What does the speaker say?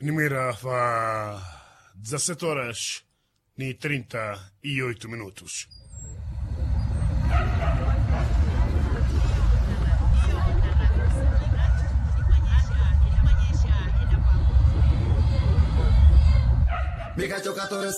Nimera fa 17 horas ni 38 minutos. Mi giocatori